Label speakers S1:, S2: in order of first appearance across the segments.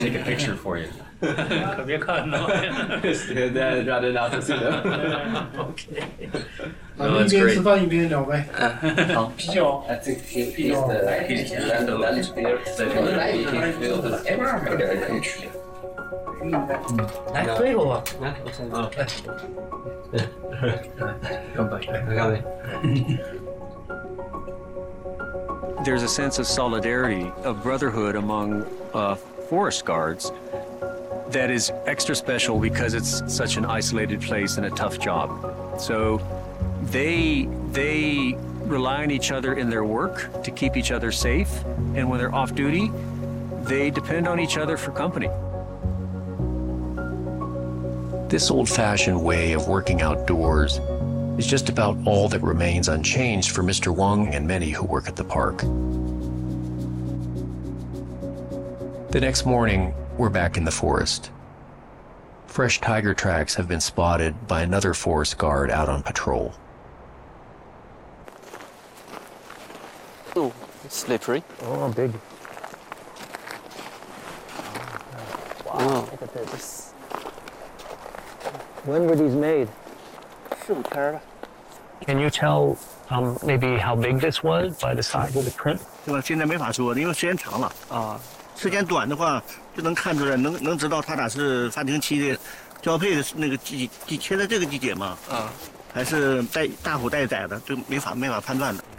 S1: Take a picture for you.
S2: 可别看呢。
S1: That rather not to see them.
S2: OK。
S3: 一边吃饭一边聊呗。
S1: 好，
S3: 啤酒。
S1: I think he's the lunch there.
S2: 来喝一口吧。
S1: 来，我先啊，
S2: 干杯！
S1: 干杯。
S4: There's a sense of solidarity, of brotherhood among forest guards that is extra special because it's such an isolated place and a tough job. So they rely on each other in their work to keep each other safe, and when they're off duty, they depend on each other for company.
S5: This old-fashioned way of working outdoors is just about all that remains unchanged for Mr. Wang and many who work at the park. The next morning, we're back in the forest. Fresh tiger tracks have been spotted by another forest guard out on patrol.
S1: Oh, it's slippery.
S2: Oh, big. Wow,
S1: Oh.
S2: look at this. When were these made? Can you tell maybe how big this was by the size of the print?
S6: 对吧？现在没法说，因为时间长了啊。时间短的话，就能看出来，能知道它俩是发情期的交配的那个季，现在这个季节嘛，啊，还是大虎带崽的，就没法判断的。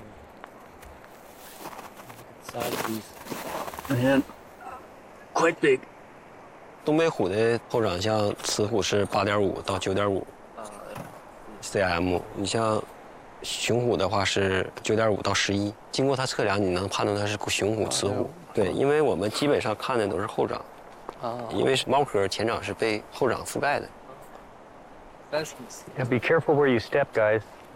S1: And quite big.
S7: 东北虎的后长像雌虎是8.5到9.5 cm， 你像雄虎的话是9.5到11。经过它测量，你能判断它是雄虎、雌虎。对，因为我们基本上看的都是后长，因为猫科前长是被后长覆盖的。
S2: Yeah, be careful where you step, guys.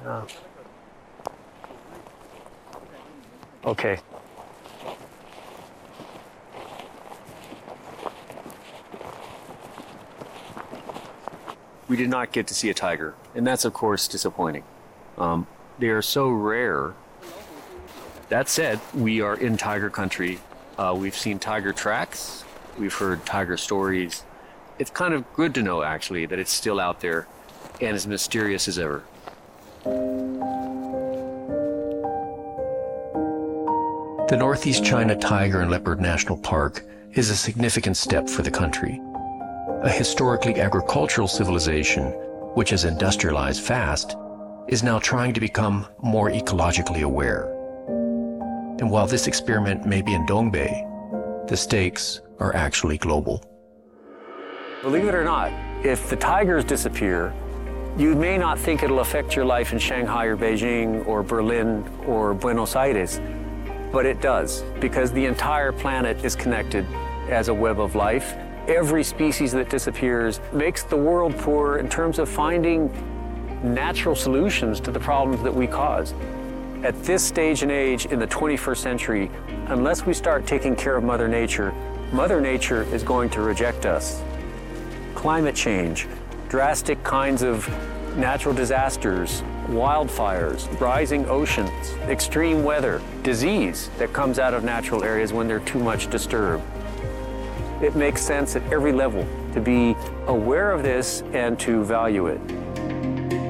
S2: Okay.
S4: We did not get to see a tiger, and that's of course disappointing. They are so rare. That said, we are in tiger country. We've seen tiger tracks. We've heard tiger stories. It's kind of good to know, actually, that it's still out there and as mysterious as ever.
S5: The Northeast China Tiger and Leopard National Park is a significant step for the country. A historically agricultural civilization, which has industrialized fast, is now trying to become more ecologically aware. And while this experiment may be in Dongbei, the stakes are actually global.
S4: Believe it or not, if the tigers disappear, you may not think it'll affect your life in Shanghai or Beijing or Berlin or Buenos Aires, but it does, because the entire planet is connected as a web of life. Every species that disappears makes the world poorer in terms of finding natural solutions to the problems that we cause. At this stage and age in the 21st century, unless we start taking care of Mother Nature is going to reject us. Climate change, drastic kinds of natural disasters, wildfires, rising oceans, extreme weather, disease that comes out of natural areas when they're too much disturbed. It makes sense at every level to be aware of this and to value it.